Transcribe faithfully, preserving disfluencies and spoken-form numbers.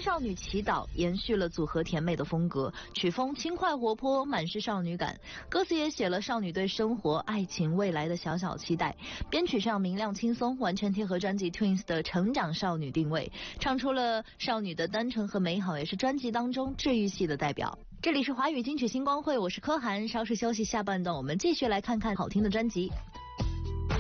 少女祈祷延续了组合甜美的风格，曲风轻快活泼，满是少女感，歌词也写了少女对生活、爱情、未来的小小期待。编曲上明亮轻松，完全贴合专辑 Twins 的成长少女定位，唱出了少女的单纯和美好，也是专辑当中治愈系的代表。这里是华语金曲星光会，我是柯涵，稍事休息，下半段我们继续来看看好听的专辑。